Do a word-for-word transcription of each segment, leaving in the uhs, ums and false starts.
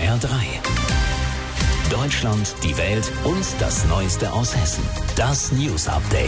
R drei. Deutschland, die Welt und das Neueste aus Hessen. Das News Update.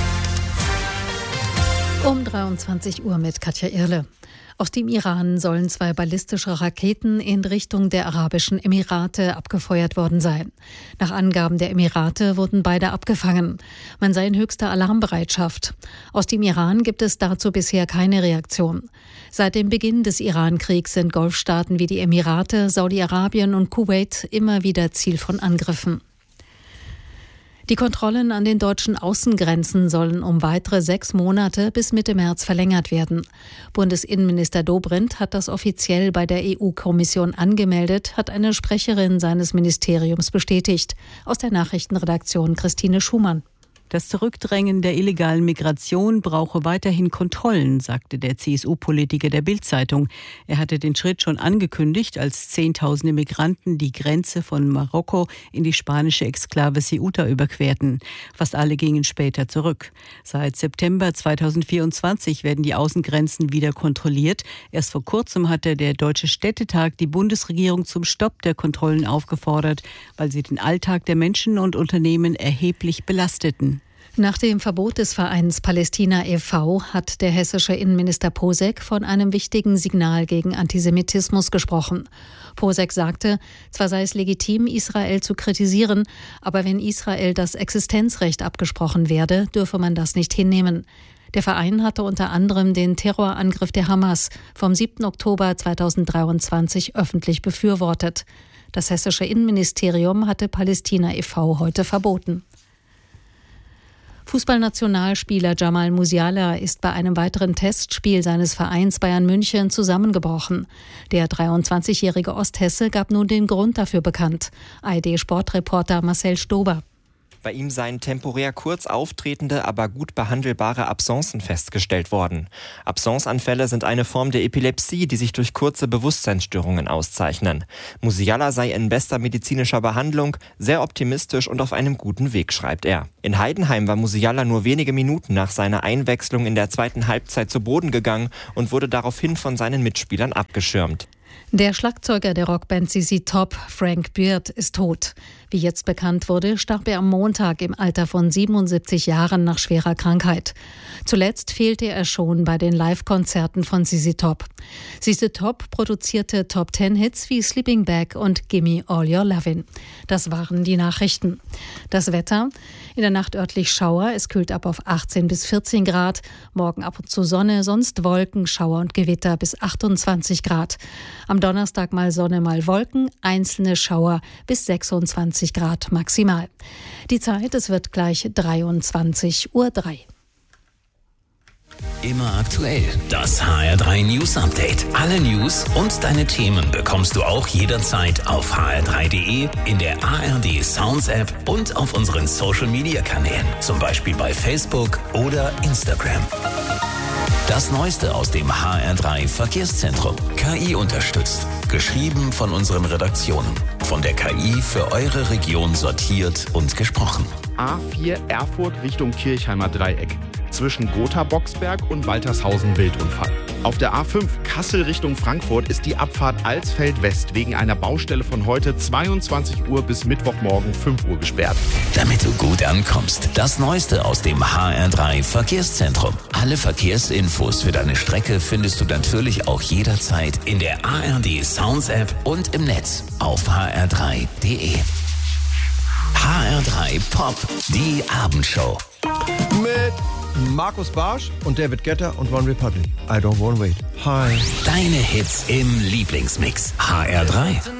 Um dreiundzwanzig Uhr mit Katja Irle. Aus dem Iran sollen zwei ballistische Raketen in Richtung der Arabischen Emirate abgefeuert worden sein. Nach Angaben der Emirate wurden beide abgefangen. Man sei in höchster Alarmbereitschaft. Aus dem Iran gibt es dazu bisher keine Reaktion. Seit dem Beginn des Iran-Kriegs sind Golfstaaten wie die Emirate, Saudi-Arabien und Kuwait immer wieder Ziel von Angriffen. Die Kontrollen an den deutschen Außengrenzen sollen um weitere sechs Monate bis Mitte März verlängert werden. Bundesinnenminister Dobrindt hat das offiziell bei der E U-Kommission angemeldet, hat eine Sprecherin seines Ministeriums bestätigt. Aus der Nachrichtenredaktion Christine Schumann. Das Zurückdrängen der illegalen Migration brauche weiterhin Kontrollen, sagte der C S U-Politiker der Bild-Zeitung. Er hatte den Schritt schon angekündigt, als Zehntausende Migranten die Grenze von Marokko in die spanische Exklave Ceuta überquerten. Fast alle gingen später zurück. Seit September zweitausendvierundzwanzig werden die Außengrenzen wieder kontrolliert. Erst vor kurzem hatte der Deutsche Städtetag die Bundesregierung zum Stopp der Kontrollen aufgefordert, weil sie den Alltag der Menschen und Unternehmen erheblich belasteten. Nach dem Verbot des Vereins Palästina e V hat der hessische Innenminister Posek von einem wichtigen Signal gegen Antisemitismus gesprochen. Posek sagte, zwar sei es legitim, Israel zu kritisieren, aber wenn Israel das Existenzrecht abgesprochen werde, dürfe man das nicht hinnehmen. Der Verein hatte unter anderem den Terrorangriff der Hamas vom siebten Oktober zweitausenddreiundzwanzig öffentlich befürwortet. Das hessische Innenministerium hatte Palästina e V heute verboten. Fußballnationalspieler Jamal Musiala ist bei einem weiteren Testspiel seines Vereins Bayern München zusammengebrochen. Der dreiundzwanzigjährige Osthesse gab nun den Grund dafür bekannt. A R D-Sportreporter Marcel Stober. Bei ihm seien temporär kurz auftretende, aber gut behandelbare Absencen festgestellt worden. Absenceanfälle sind eine Form der Epilepsie, die sich durch kurze Bewusstseinsstörungen auszeichnen. Musiala sei in bester medizinischer Behandlung, sehr optimistisch und auf einem guten Weg, schreibt er. In Heidenheim war Musiala nur wenige Minuten nach seiner Einwechslung in der zweiten Halbzeit zu Boden gegangen und wurde daraufhin von seinen Mitspielern abgeschirmt. Der Schlagzeuger der Rockband Z Z Top, Frank Beard, ist tot. Wie jetzt bekannt wurde, starb er am Montag im Alter von siebenundsiebzig Jahren nach schwerer Krankheit. Zuletzt fehlte er schon bei den Live-Konzerten von Z Z Top. Z Z Top produzierte Top-Ten-Hits wie Sleeping Bag und Gimme All Your Lovin'. Das waren die Nachrichten. Das Wetter: In der Nacht örtlich Schauer, es kühlt ab auf achtzehn bis vierzehn Grad. Morgen ab und zu Sonne, sonst Wolken, Schauer und Gewitter bis achtundzwanzig Grad. Am Donnerstag mal Sonne, mal Wolken, einzelne Schauer bis sechsundzwanzig Grad maximal. Die Zeit, es wird gleich dreiundzwanzig Uhr drei. Immer aktuell. Das H R drei News Update. Alle News und deine Themen bekommst du auch jederzeit auf h r drei punkt d e, in der A R D Sounds App und auf unseren Social Media Kanälen. Zum Beispiel bei Facebook oder Instagram. Das Neueste aus dem H R drei Verkehrszentrum. K I unterstützt. Geschrieben von unseren Redaktionen. Von der K I für eure Region sortiert und gesprochen. A vier Erfurt Richtung Kirchheimer Dreieck. Zwischen Gotha-Boxberg und Waltershausen Wildunfall. Auf der A fünf Kassel Richtung Frankfurt ist die Abfahrt Alsfeld West wegen einer Baustelle von heute zweiundzwanzig Uhr bis Mittwochmorgen fünf Uhr gesperrt. Damit du gut ankommst, das Neueste aus dem H R drei Verkehrszentrum. Alle Verkehrsinfos für deine Strecke findest du natürlich auch jederzeit in der A R D Sounds App und im Netz auf h r drei punkt d e. H R drei Pop, die Abendshow. Mit Markus Barsch und David Guetta und One Republic. I don't wanna wait. Hi. Deine Hits im Lieblingsmix. H R drei.